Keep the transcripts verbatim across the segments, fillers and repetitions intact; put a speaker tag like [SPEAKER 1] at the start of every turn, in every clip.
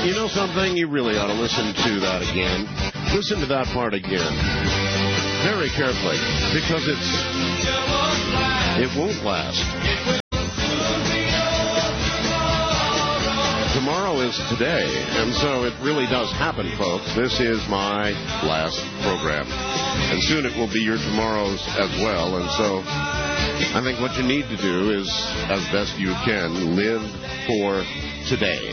[SPEAKER 1] You know something? You really ought to listen to that again. Listen to that part again. Very carefully. Because it's... It won't last. Tomorrow is today, and so it really does happen, folks. This is my last program. And soon it will be your tomorrows as well, and so I think what you need to do is, as best you can, live for today.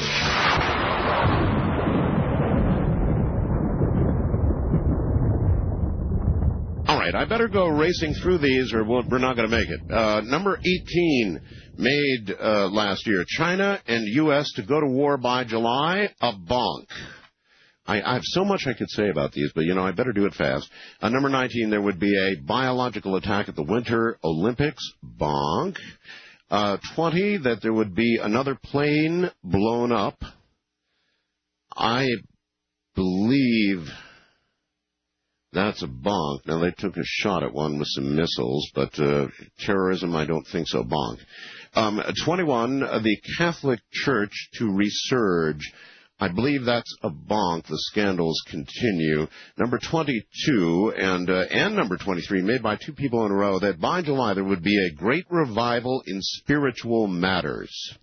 [SPEAKER 1] All right, I better go racing through these or we're not going to make it. Uh, number eighteen, made uh, last year. China and U S to go to war by July, a bonk. I, I have so much I could say about these, but, you know, I better do it fast. Uh, number nineteen, there would be a biological attack at the Winter Olympics, bonk. Uh, twenty, that there would be another plane blown up. I believe... That's a bonk. Now, they took a shot at one with some missiles, but uh, terrorism, I don't think so, bonk. Um, twenty-one, uh, the Catholic Church to resurge. I believe that's a bonk. The scandals continue. Number twenty-two and uh, and number twenty-three, made by two people in a row, that by July there would be a great revival in spiritual matters.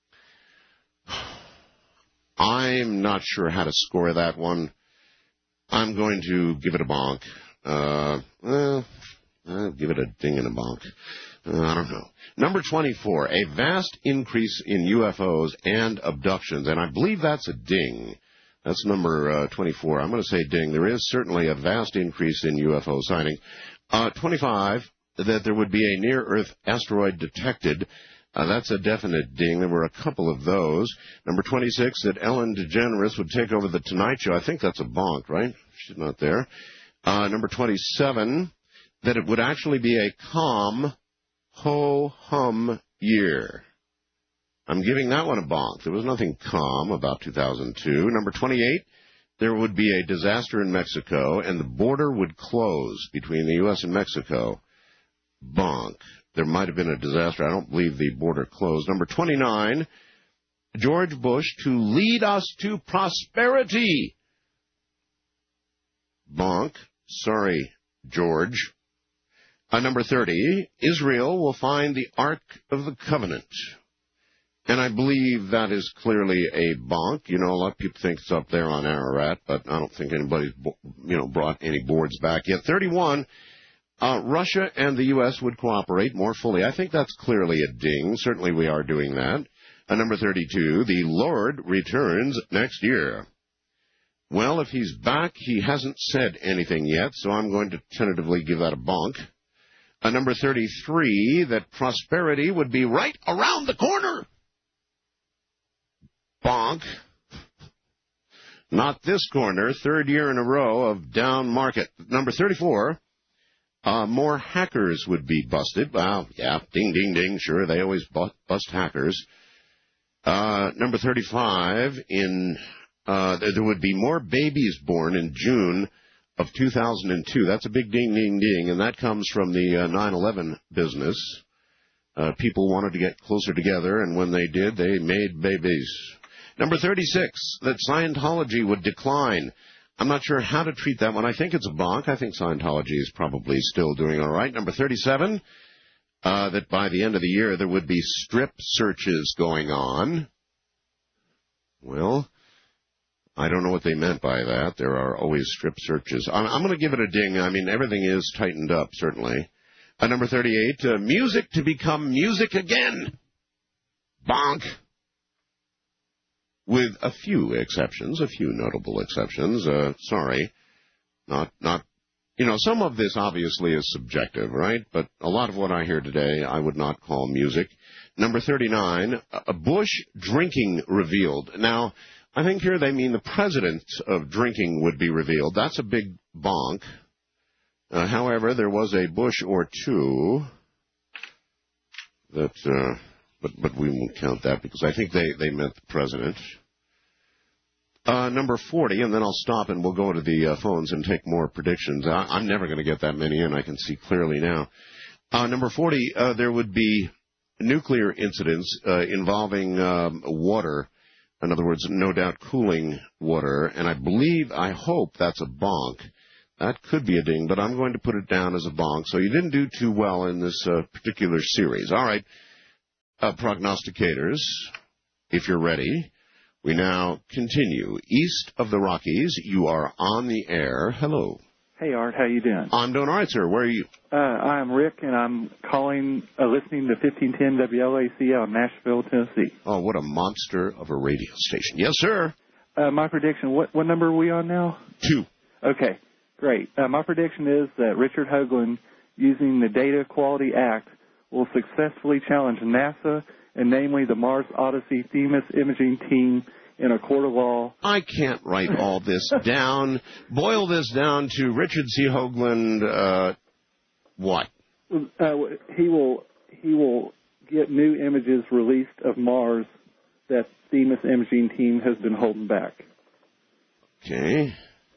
[SPEAKER 1] I'm not sure how to score that one. I'm going to give it a bonk. Uh, well, I'll give it a ding and a bonk. Uh, I don't know. Number twenty-four, a vast increase in U F Os and abductions, and I believe that's a ding. That's number uh, twenty-four. I'm going to say ding. There is certainly a vast increase in U F O sighting. Uh, twenty-five, that there would be a near-Earth asteroid detected. Uh, that's a definite ding. There were a couple of those. Number twenty-six, that Ellen DeGeneres would take over the Tonight Show. I think that's a bonk, right? She's not there. Uh, number twenty-seven, that it would actually be a calm, ho-hum year. I'm giving that one a bonk. There was nothing calm about two thousand two. Number twenty-eight, there would be a disaster in Mexico, and the border would close between the U S and Mexico. Bonk. There might have been a disaster. I don't believe the border closed. Number twenty-nine, George Bush to lead us to prosperity. Bonk. Sorry, George. Uh, number thirty, Israel will find the Ark of the Covenant. And I believe that is clearly a bonk. You know, a lot of people think it's up there on Ararat, but I don't think anybody's, you know, brought any boards back yet. thirty-one, Uh, Russia and the U S would cooperate more fully. I think that's clearly a ding. Certainly we are doing that. Uh, number thirty-two, the Lord returns next year. Well, if he's back, he hasn't said anything yet, so I'm going to tentatively give that a bonk. Uh, number thirty-three, that prosperity would be right around the corner. Bonk. Not this corner. Third year in a row of down market. Number thirty-four, Uh, more hackers would be busted. Well, yeah, ding, ding, ding. Sure, they always bu- bust hackers. Uh, number thirty-five, in uh, there would be more babies born in June of two thousand two. That's a big ding, ding, ding, and that comes from the uh, nine eleven business. Uh, people wanted to get closer together, and when they did, they made babies. Number thirty-six, that Scientology would decline. I'm not sure how to treat that one. I think it's a bonk. I think Scientology is probably still doing all right. Number thirty-seven, uh, that by the end of the year there would be strip searches going on. Well, I don't know what they meant by that. There are always strip searches. I'm, I'm going to give it a ding. I mean, everything is tightened up, certainly. Uh, number thirty-eight, uh, music to become music again. Bonk. With a few exceptions, a few notable exceptions. Uh, sorry, not, not, you know, some of this obviously is subjective, right? But a lot of what I hear today I would not call music. Number thirty-nine, a Bush drinking revealed. Now, I think here they mean the president of drinking would be revealed. That's a big bonk. Uh, however, there was a Bush or two that... Uh, But but we won't count that because I think they, they meant the president. Uh, number forty, and then I'll stop and we'll go to the uh, phones and take more predictions. I, I'm never going to get that many in. I can see clearly now. Uh, number forty, uh, there would be nuclear incidents uh, involving um, water In other words, no doubt cooling water, and I believe, I hope that's a bonk. That could be a ding, but I'm going to put it down as a bonk. So you didn't do too well in this uh, particular series. All right, uh, prognosticators, if you're ready, we now continue. East of the Rockies, you are on the air. Hello.
[SPEAKER 2] Hey, Art. How you doing?
[SPEAKER 1] I'm doing all right, sir. Where are you?
[SPEAKER 2] Uh, I'm Rick, and I'm calling, uh, listening to fifteen ten W L A C out of Nashville, Tennessee.
[SPEAKER 1] Oh, what a monster of a radio station. Yes, sir.
[SPEAKER 2] Uh, my prediction, what, what number are we on now?
[SPEAKER 1] Two.
[SPEAKER 2] Okay, great. Uh, my prediction is that Richard Hoagland, using the Data Quality Act, will successfully challenge NASA, and namely the Mars Odyssey Themis Imaging Team, in a court of law.
[SPEAKER 1] I can't write all this down. Boil this down to Richard C. Hoagland, uh, what?
[SPEAKER 2] Uh, he will he will get new images released of Mars that Themis Imaging Team has been holding back.
[SPEAKER 1] Okay.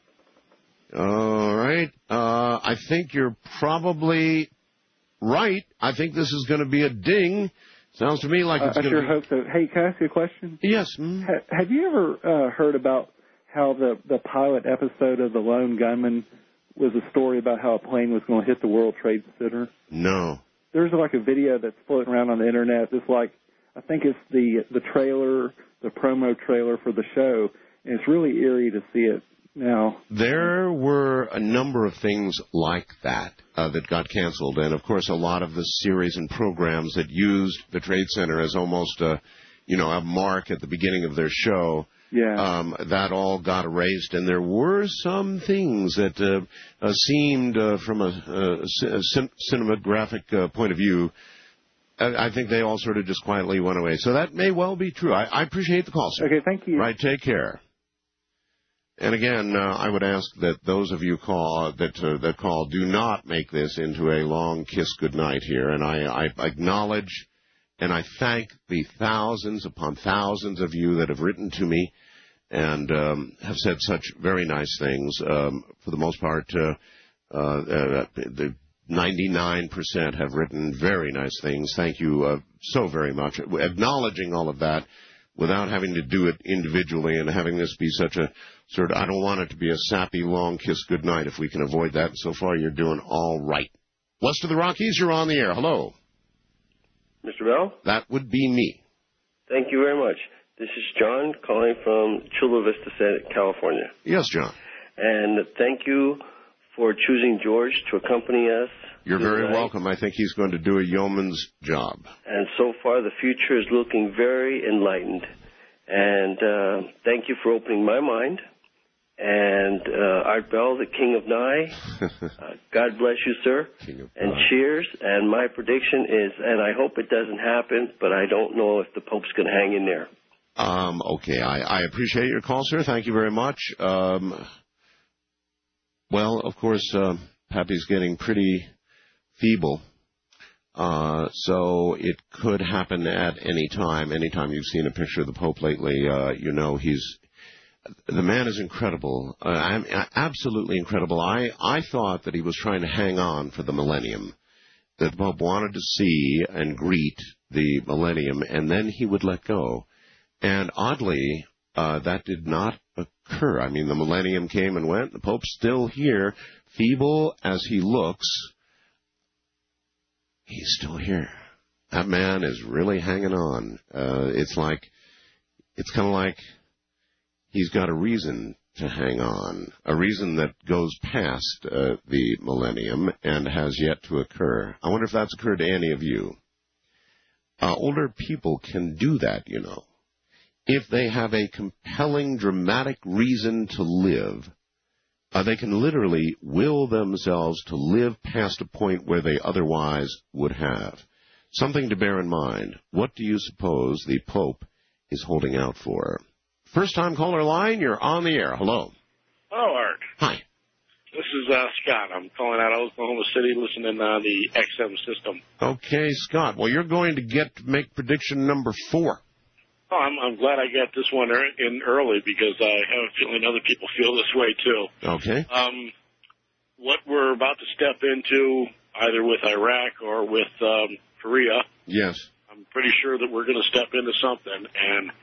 [SPEAKER 1] All right. Uh, I think you're probably right. I think this is going to be a ding. Sounds to me like it's
[SPEAKER 2] uh,
[SPEAKER 1] going to
[SPEAKER 2] I sure
[SPEAKER 1] be...
[SPEAKER 2] hope so. Hey, can I ask you a question?
[SPEAKER 1] Yes. Mm-hmm.
[SPEAKER 2] Ha- have you ever uh, heard about how the, the pilot episode of The Lone Gunman was a story about how a plane was going to hit the World Trade Center?
[SPEAKER 1] No.
[SPEAKER 2] There's like a video that's floating around on the internet. It's like, I think it's the the trailer, the promo trailer for the show, and it's really eerie to see it now.
[SPEAKER 1] There were a number of things like that uh, that got canceled, and of course a lot of the series and programs that used the Trade Center as almost a, you know, a mark at the beginning of their show.
[SPEAKER 2] Yeah.
[SPEAKER 1] Um, that all got erased, and there were some things that uh, uh, seemed, uh, from a, a, a cin- cinematographic uh, point of view, I, I think they all sort of just quietly went away. So that may well be true. I, I appreciate the call, sir.
[SPEAKER 2] Okay, thank you.
[SPEAKER 1] Right, take care. And again, uh, I would ask that those of you call that uh, that call do not make this into a long kiss goodnight here. And I, I acknowledge and I thank the thousands upon thousands of you that have written to me and um, have said such very nice things. Um, for the most part, uh, uh, uh, the ninety-nine percent have written very nice things. Thank you uh, so very much. Acknowledging all of that, without having to do it individually and having this be such a sort of, I don't want it to be a sappy, long kiss goodnight if we can avoid that. So far, you're doing all right. West of the Rockies, you're on the air. Hello.
[SPEAKER 3] Mister Bell?
[SPEAKER 1] That would be me.
[SPEAKER 3] Thank you very much. This is John calling from Chula Vista, California.
[SPEAKER 1] Yes, John.
[SPEAKER 3] And thank you for choosing George to accompany us.
[SPEAKER 1] You're
[SPEAKER 3] tonight.
[SPEAKER 1] very welcome. I think he's going to do a yeoman's job.
[SPEAKER 3] And so far, the future is looking very enlightened. And uh, thank you for opening my mind. And uh, Art Bell, the King of Nye, uh, God bless you, sir.
[SPEAKER 1] King of
[SPEAKER 3] and
[SPEAKER 1] Nye.
[SPEAKER 3] Cheers. And my prediction is, and I hope it doesn't happen, but I don't know if the Pope's going to hang in there.
[SPEAKER 1] Um, okay, I, I appreciate your call, sir. Thank you very much. Um, well, of course, uh, Pappy's getting pretty feeble, uh, so it could happen at any time. Anytime you've seen a picture of the Pope lately, uh, you know he's the man is incredible. Uh, I'm absolutely incredible. I I thought that he was trying to hang on for the millennium, that the Pope wanted to see and greet the millennium, and then he would let go. And oddly, uh, that did not occur. I mean, the millennium came and went. The Pope's still here, feeble as he looks. He's still here. That man is really hanging on. Uh, it's like, it's kind of like he's got a reason to hang on, a reason that goes past uh, the millennium and has yet to occur. I wonder if that's occurred to any of you. Uh, older people can do that, you know. If they have a compelling, dramatic reason to live, uh, they can literally will themselves to live past a point where they otherwise would have. Something to bear in mind. What do you suppose the Pope is holding out for? First-time caller line, you're on the air. Hello.
[SPEAKER 4] Hello, Art.
[SPEAKER 1] Hi.
[SPEAKER 4] This is uh, Scott. I'm calling out of Oklahoma City, listening on the X M system.
[SPEAKER 1] Okay, Scott. Well, you're going to get to make prediction number four.
[SPEAKER 4] Oh, I'm, I'm glad I got this one in early because I have a feeling other people feel this way, too.
[SPEAKER 1] Okay.
[SPEAKER 4] Um, what we're about to step into, either with Iraq or with um, Korea,
[SPEAKER 1] Yes.
[SPEAKER 4] I'm pretty sure that we're going to step into something. And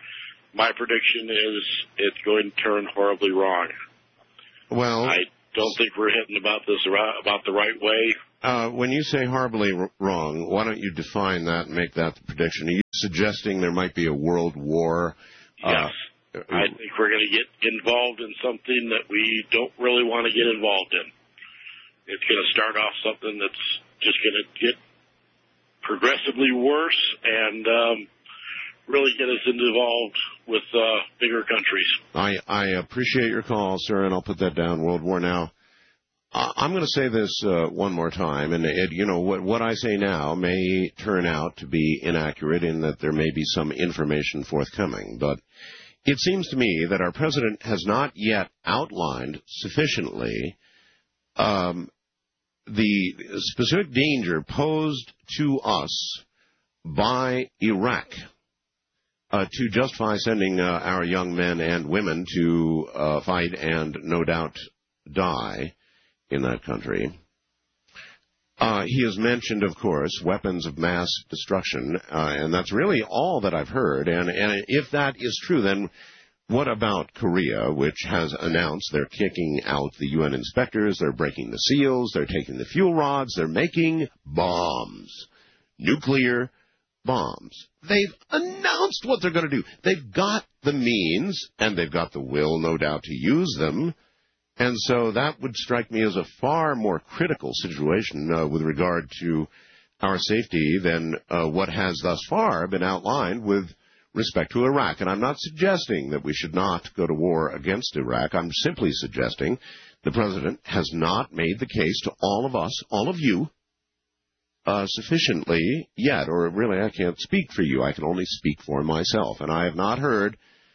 [SPEAKER 4] my prediction is it's going to turn horribly wrong.
[SPEAKER 1] Well,
[SPEAKER 4] I don't think we're hitting about this about the right way.
[SPEAKER 1] Uh, when you say horribly r- wrong, why don't you define that and make that the prediction? Are you suggesting there might be a world war?
[SPEAKER 4] Yes. Uh, I think we're going to get involved in something that we don't really want to get involved in. It's going to start off something that's just going to get progressively worse and um, really get us involved with uh, bigger countries.
[SPEAKER 1] I, I appreciate your call, sir, and I'll put that down, World War now. Uh, I'm going to say this uh, one more time, and it, you know what, what I say now may turn out to be inaccurate in that there may be some information forthcoming, but it seems to me that our president has not yet outlined sufficiently um, the specific danger posed to us by Iraq uh, to justify sending uh, our young men and women to uh, fight and no doubt die in that country. Uh, he has mentioned, of course, weapons of mass destruction, uh, and that's really all that I've heard. And, and if that is true, then what about Korea, which has announced they're kicking out the U N inspectors, they're breaking the seals, they're taking the fuel rods, they're making bombs, nuclear bombs. They've announced what they're going to do. They've got the means, and they've got the will, no doubt, to use them. And so that would strike me as a far more critical situation uh, with regard to our safety than uh, what has thus far been outlined with respect to Iraq. And I'm not suggesting that we should not go to war against Iraq. I'm simply suggesting the president has not made the case to all of us, all of you, uh, sufficiently yet. Or really, I can't speak for you. I can only speak for myself. And I have not heard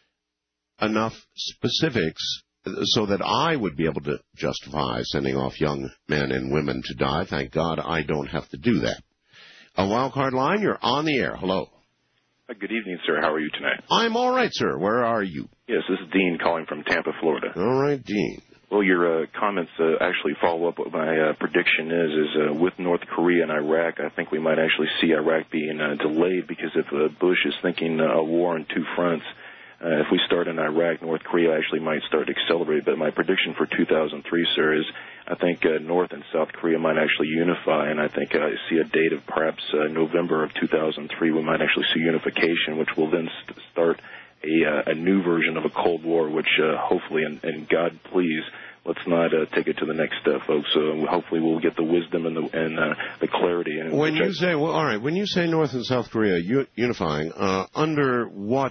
[SPEAKER 1] enough specifics so that I would be able to justify sending off young men and women to die. Thank God I don't have to do that. A wildcard line, you're on the air. Hello.
[SPEAKER 5] Uh, good evening, sir. How are you tonight?
[SPEAKER 1] I'm all right, sir. Where are you?
[SPEAKER 5] Yes, this is Dean calling from Tampa, Florida.
[SPEAKER 1] All right, Dean.
[SPEAKER 5] Well, your uh, comments uh, actually follow up what my uh, prediction is, is uh, with North Korea and Iraq, I think we might actually see Iraq being uh, delayed because if uh, Bush is thinking uh, a war on two fronts, Uh, if we start in Iraq, North Korea actually might start to accelerate. But my prediction for two thousand three, sir, is I think uh, North and South Korea might actually unify, and I think uh, I see a date of perhaps uh, November of two thousand three. We might actually see unification, which will then st- start a, uh, a new version of a Cold War, which uh, hopefully, and, and God please, let's not uh, take it to the next step, folks. So hopefully we'll get the wisdom and the and uh, the clarity. And
[SPEAKER 1] when you I- say, well, all right, when you say North and South Korea u- unifying, uh, under what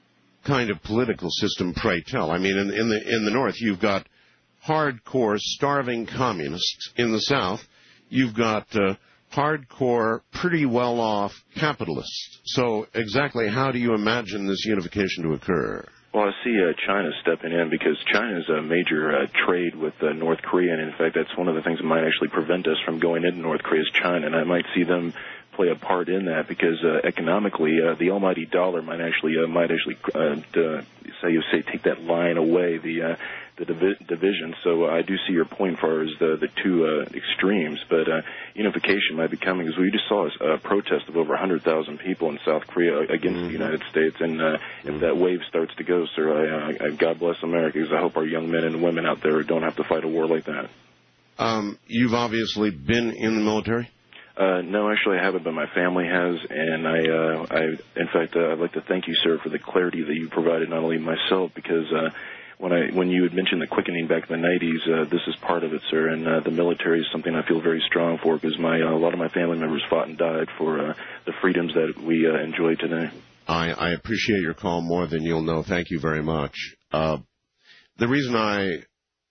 [SPEAKER 1] kind of political system, pray tell? I mean, in, in the in the North, you've got hardcore, starving communists. In the South, you've got uh, hardcore, pretty well-off capitalists. So exactly how do you imagine this unification to occur?
[SPEAKER 5] Well, I see uh, China stepping in because China is a major uh, trade with uh, North Korea, and in fact, that's one of the things that might actually prevent us from going into North Korea is China, and I might see them play a part in that because uh, economically, uh, the almighty dollar might actually uh, might actually uh, d- say you say take that line away the uh, the divi- division. So uh, I do see your point as far as the the two uh, extremes, but uh, unification might be coming because we just saw a, a protest of over one hundred thousand people in South Korea against mm-hmm. the United States, and uh, mm-hmm. if that wave starts to go, sir, I, I, God bless America, because I hope our young men and women out there don't have to fight a war like that.
[SPEAKER 1] Um, you've obviously been in the military?
[SPEAKER 5] Uh, no, actually I haven't, but my family has, and I, uh, I, in fact, uh, I'd like to thank you, sir, for the clarity that you provided, not only myself, because uh, when I, when you had mentioned the quickening back in the nineties, uh, this is part of it, sir, and uh, the military is something I feel very strong for, because my, uh, a lot of my family members fought and died for uh, the freedoms that we uh, enjoy today.
[SPEAKER 1] I, I appreciate your call more than you'll know. Thank you very much. Uh, the reason I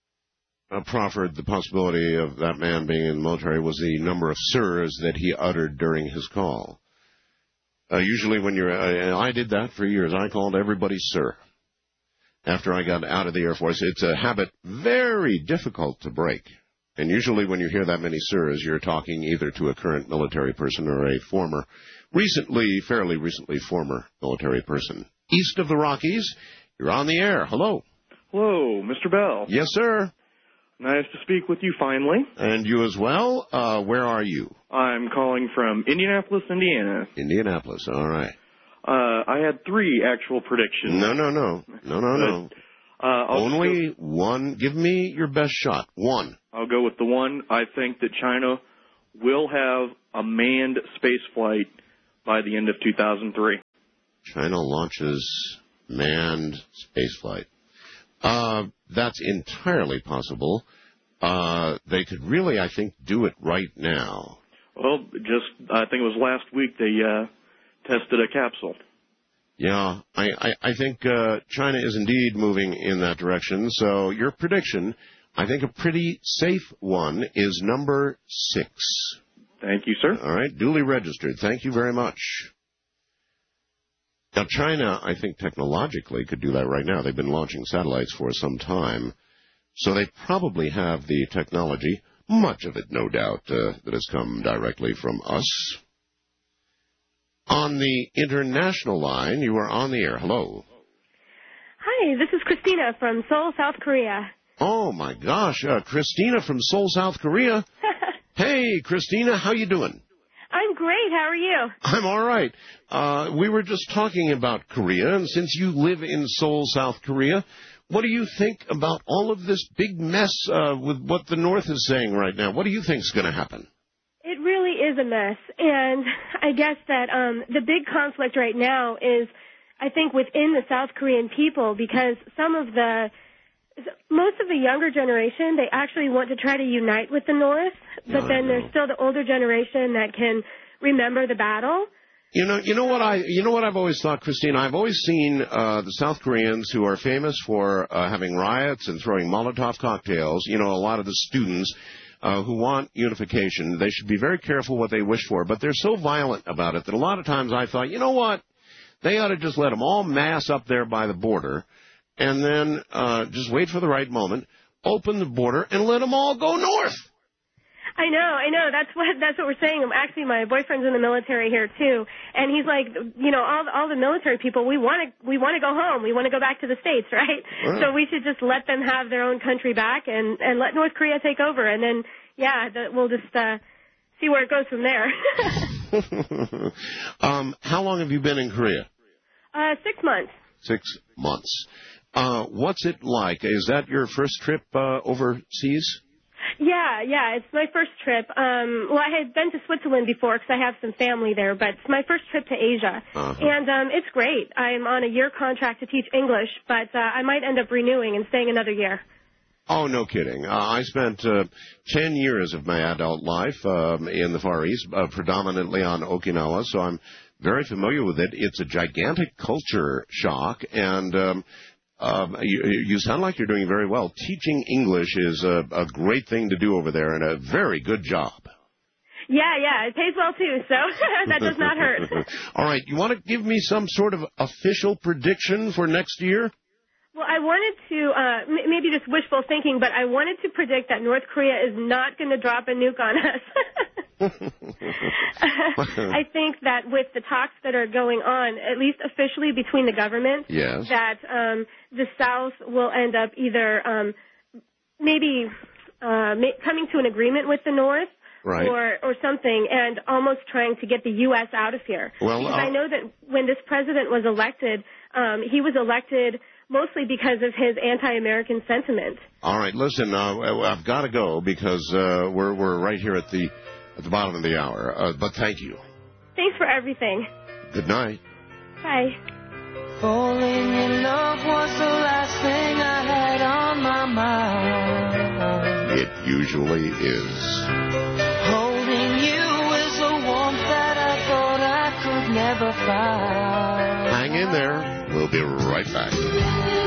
[SPEAKER 1] Uh, proffered the possibility of that man being in the military was the number of sirs that he uttered during his call. Uh, usually when you're, uh, I did that for years. I called everybody sir. After I got out of the Air Force, it's a habit very difficult to break. And usually when you hear that many sirs, you're talking either to a current military person or a former, recently, fairly recently former military person. East of the Rockies, you're on the air. Hello.
[SPEAKER 6] Hello, Mister Bell.
[SPEAKER 1] Yes, sir.
[SPEAKER 6] Nice to speak with you finally.
[SPEAKER 1] And you as well. Uh, where are you?
[SPEAKER 6] I'm calling from Indianapolis, Indiana.
[SPEAKER 1] Indianapolis, all right.
[SPEAKER 6] Uh, I had three actual predictions.
[SPEAKER 1] No, no, no. No, no, no.
[SPEAKER 6] Uh, I'll
[SPEAKER 1] Only
[SPEAKER 6] go,
[SPEAKER 1] one. Give me your best shot. One.
[SPEAKER 6] I'll go with the one. I think that China will have a manned space flight by the end of two thousand three.
[SPEAKER 1] China launches manned spaceflight. Uh, that's entirely possible. Uh, they could really, I think, do it right now.
[SPEAKER 6] Well, just, I think it was last week they uh, tested a capsule.
[SPEAKER 1] Yeah, I, I, I think uh, China is indeed moving in that direction. So your prediction, I think a pretty safe one, is number six.
[SPEAKER 6] Thank you, sir.
[SPEAKER 1] All right, duly registered. Thank you very much. Now, China, I think technologically could do that right now. They've been launching satellites for some time. So they probably have the technology, much of it, no doubt, uh, that has come directly from us. On the international line, you are on the air. Hello.
[SPEAKER 7] Hi, this is Christina from Seoul, South Korea.
[SPEAKER 1] Oh, my gosh. Uh, Christina from Seoul, South Korea. Hey, Christina, how you doing?
[SPEAKER 7] I'm great. How are you?
[SPEAKER 1] I'm all right. Uh, we were just talking about Korea, and since you live in Seoul, South Korea, what do you think about all of this big mess uh, with what the North is saying right now? What do you think is going to happen?
[SPEAKER 7] It really is a mess, and I guess that um, the big conflict right now is, I think, within the South Korean people, because some of the, most of the younger generation, they actually want to try to unite with the North, but
[SPEAKER 1] I
[SPEAKER 7] then
[SPEAKER 1] know.
[SPEAKER 7] there's still the older generation that can remember the battle.
[SPEAKER 1] You know, you know what I, you know what I've always thought, Christine. I've always seen uh, the South Koreans who are famous for uh, having riots and throwing Molotov cocktails. You know, a lot of the students uh, who want unification, they should be very careful what they wish for. But they're so violent about it that a lot of times I thought, you know what, they ought to just let them all mass up there by the border, and then uh, just wait for the right moment, open the border, and let them all go north.
[SPEAKER 7] I know, I know. That's what that's what we're saying. Actually, my boyfriend's in the military here too, and he's like, you know, all all the military people, we want to we want to go home. We want to go back to the States, right?
[SPEAKER 1] Right.
[SPEAKER 7] So we should just let them have their own country back and and let North Korea take over, and then yeah, the, we'll just uh, see where it goes from there.
[SPEAKER 1] um, how long have you been in Korea?
[SPEAKER 7] uh, six months.
[SPEAKER 1] Six months. Uh, what's it like? Is that your first trip uh, overseas?
[SPEAKER 7] Yeah, yeah, it's my first trip. Um, well, I had been to Switzerland before because I have some family there, but it's my first trip to Asia.
[SPEAKER 1] Uh-huh.
[SPEAKER 7] And um, it's great. I'm on a year contract to teach English, but uh, I might end up renewing and staying another year.
[SPEAKER 1] Oh, no kidding. Uh, I spent uh, ten years of my adult life um, in the Far East, uh, predominantly on Okinawa, so I'm very familiar with it. It's a gigantic culture shock, and um, Um, you, you sound like you're doing very well. Teaching English is a, a great thing to do over there, and a very good job.
[SPEAKER 7] Yeah, yeah, it pays well too, so that does not hurt.
[SPEAKER 1] All right, you want to give me some sort of official prediction for next year?
[SPEAKER 7] Well, I wanted to, uh, m- maybe just wishful thinking, but I wanted to predict that North Korea is not going to drop a nuke on us. I think that with the talks that are going on, at least officially between the government,
[SPEAKER 1] yes.
[SPEAKER 7] that um, the South will end up either um, maybe uh, ma- coming to an agreement with the North,
[SPEAKER 1] right.
[SPEAKER 7] or or something, and almost trying to get the U S out of here.
[SPEAKER 1] Well,
[SPEAKER 7] because
[SPEAKER 1] uh,
[SPEAKER 7] I know that when this president was elected, um, he was elected mostly because of his anti-American sentiment.
[SPEAKER 1] All right, listen, uh, I've got to go because uh, we're we're right here at the at the bottom of the hour. Uh, but thank you.
[SPEAKER 7] Thanks for everything.
[SPEAKER 1] Good night.
[SPEAKER 7] Bye.
[SPEAKER 8] Falling in love was the last thing I had on my mind.
[SPEAKER 1] It usually is.
[SPEAKER 8] Holding you is a warmth that I thought I could never find.
[SPEAKER 1] Hang in there. We'll be right back.